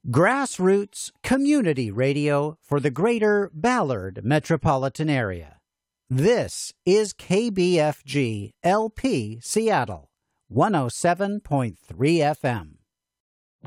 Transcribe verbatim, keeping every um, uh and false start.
Grassroots community radio for the greater Ballard metropolitan area. This is K B F G L P Seattle, one oh seven point three F M.